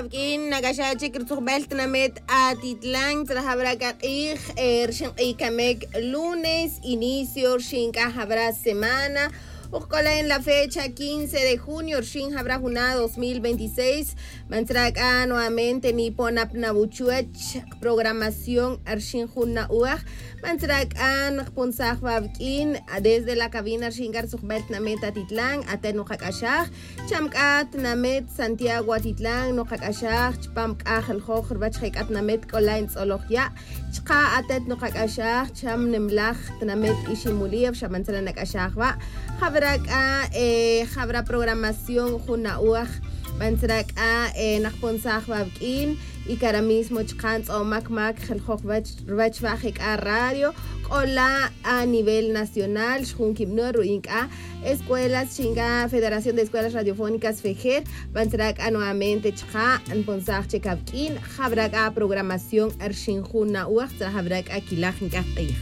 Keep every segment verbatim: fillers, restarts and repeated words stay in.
habkin nagashachi kirtuqbalt namet atitlan trahabraka ik ershin ikamek lunes inicio shinka habrá semana. Ojalá en la fecha quince de junio, Shin habrá junado dos mil veintiséis. Mantraka nuevamente ni ponap nabuchuech programación Arshin Junna Uaj. Mantraka Ponsaj Babkin desde la cabina Shingar Sukhbet Namet Atitlán, Atenujak Ashach, Chamkat Namet Santiago Atitlán, Nojak Ashach, Chpamk Ajel Hocher Bachek Namet Kolain Zologya, Chka Atet Nojak Ashach, Cham Nemlach Namet Ishimuliev, Shamanzelanak Ashachwa. Habrá eh, habrá programación Junna Uaj, Bantrak a Nakponsaj Babkin y cara mismo Chkans o Macmac Helhoch Vachvajik a radio, Kola a nivel nacional, Shunkim Noruink a Escuelas Chinga, Federación de Escuelas Radiofónicas Fejer, Bantrak a nuevamente Chka, Anponsaj Chekabkin, habrá a programación Arshin Junna Uaj, habrá a Kilajin Kafeja.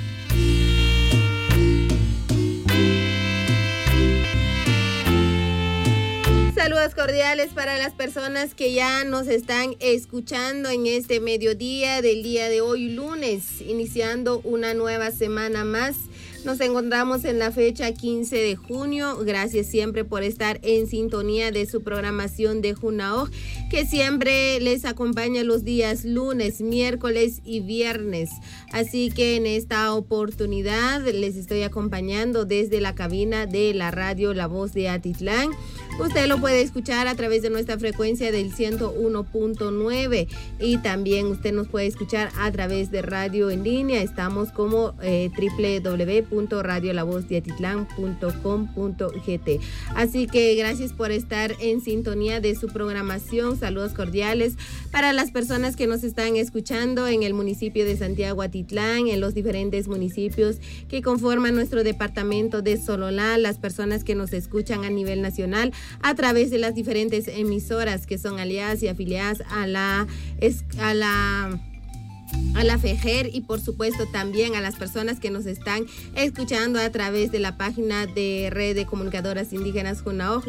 Saludos cordiales para las personas que ya nos están escuchando en este mediodía del día de hoy, lunes, iniciando una nueva semana más. Nos encontramos en la fecha quince de junio. Gracias siempre por estar en sintonía de su programación de Junaoj, que siempre les acompaña los días lunes, miércoles y viernes. Así que en esta oportunidad les estoy acompañando desde la cabina de la radio La Voz de Atitlán. Usted lo puede escuchar a través de nuestra frecuencia del ciento uno punto nueve y también usted nos puede escuchar a través de radio en línea. Estamos como eh, doble u doble u doble u punto radio la voz de atitlán punto com punto gt. Así que gracias por estar en sintonía de su programación. Saludos cordiales para las personas que nos están escuchando en el municipio de Santiago Atitlán, en los diferentes municipios que conforman nuestro departamento de Sololá, las personas que nos escuchan a nivel nacional a través de las diferentes emisoras que son aliadas y afiliadas a la a la a la Fejer, y por supuesto también a las personas que nos están escuchando a través de la página de Red de Comunicadoras Indígenas Junaoj,